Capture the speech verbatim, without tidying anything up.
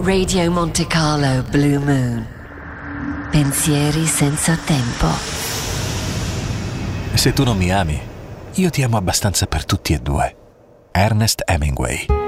Radio Monte Carlo Blue Moon. Pensieri senza tempo. Se tu non mi ami, io ti amo abbastanza per tutti e due. Ernest Hemingway.